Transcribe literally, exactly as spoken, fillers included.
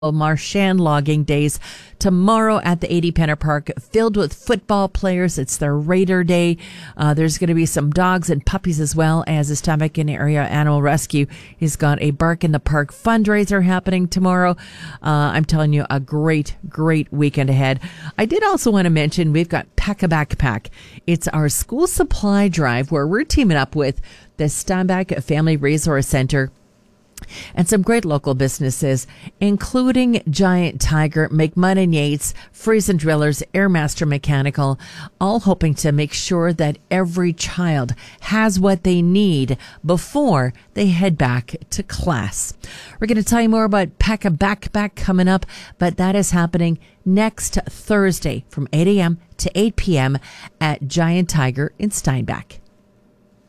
Marchand Logging Days tomorrow at the eighty Penner Park, filled with football players. It's their Raider Day. Uh, there's going to be some dogs and puppies as well as the Steinbach Area Animal Rescue. He's got a Bark in the Park fundraiser happening tomorrow. Uh, I'm telling you, a great, great weekend ahead. I did also want to mention we've got Pack a Backpack. It's our school supply drive where we're teaming up with the Steinbach Family Resource Center and some great local businesses, including Giant Tiger, McMahon and Yates, Friesen Drillers, Airmaster Mechanical, all hoping to make sure that every child has what they need before they head back to class. We're going to tell you more about Pack a Backpack coming up, but that is happening next Thursday from eight a.m. to eight p.m. at Giant Tiger in Steinbach.